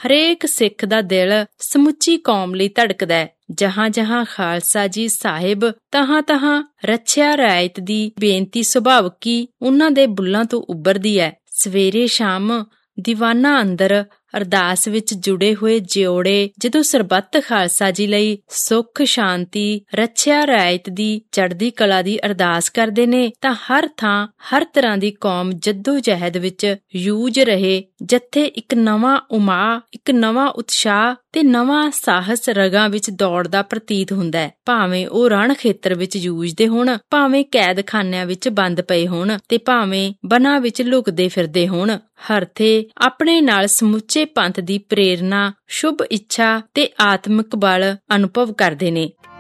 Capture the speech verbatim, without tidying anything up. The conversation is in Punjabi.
ਹਰੇਕ ਸਿੱਖ ਦਾ ਦਿਲ ਸਮੁੱਚੀ ਕੌਮ ਲਈ ਧੜਕਦਾ ਹੈ। ਜਹਾਂ ਜਹਾਂ ਖਾਲਸਾ ਜੀ ਸਾਹਿਬ, ਤਹਾਂ ਤਹਾਂ ਰੱਛਿਆ ਰਿਆਇਤ ਦੀ ਬੇਨਤੀ ਸੁਭਾਵਿਕ ਹੀ ਉਹਨਾਂ ਦੇ ਬੁੱਲਾਂ ਤੋਂ ਉੱਭਰਦੀ ਹੈ। ਸਵੇਰੇ ਸ਼ਾਮ ਦੀਵਾਨਾਂ ਅੰਦਰ ਅਰਦਾਸ ਵਿੱਚ ਜੁੜੇ ਹੋਏ ਜਿਉੜੇ ਜਦੋਂ ਸਰਬੱਤ ਖਾਲਸਾ ਜੀ ਲਈ ਸੁੱਖ ਸ਼ਾਂਤੀ, ਰੱਛਿਆ ਰਿਆਇਤ ਦੀ ਚੜ੍ਹਦੀ ਕਲਾ ਦੀ ਅਰਦਾਸ ਕਰਦੇ ਨੇ ਤਾਂ ਹਰ ਥਾਂ ਹਰ ਤਰ੍ਹਾਂ ਦੀ ਕੌਮ ਜੱਦੋ ਜਹਿਦ ਵਿੱਚ ਯੂਝ ਰਹੇ, ਜਿੱਥੇ ਇੱਕ ਨਵਾਂ ਉਮਾਹ, ਇੱਕ ਨਵਾਂ ਉਤਸ਼ਾਹ ਤੇ ਨਵਾਂ ਸਾਹਸ ਰਗਾਂ ਵਿੱਚ ਦੌੜਦਾ ਪ੍ਰਤੀਤ ਹੁੰਦਾ ਹੈ। ਭਾਵੇਂ ਉਹ ਰਣ ਖੇਤਰ ਵਿੱਚ ਜੂਝਦੇ ਹੋਣ, ਭਾਵੇਂ ਕੈਦਖਾਨਿਆਂ ਵਿੱਚ ਬੰਦ ਪਏ ਹੋਣ ਤੇ ਭਾਵੇਂ ਬਨਾਂ ਵਿੱਚ ਲੁਕਦੇ ਫਿਰਦੇ ਹੋਣ, ਹਰ ਥੇ ਆਪਣੇ ਨਾਲ ਸਮੁੱਚੇ ਪੰਥ ਦੀ ਪ੍ਰੇਰਨਾ, ਸ਼ੁਭ ਇੱਛਾ ਤੇ ਆਤਮਿਕ ਬਲ ਅਨੁਭਵ ਕਰਦੇ ਨੇ।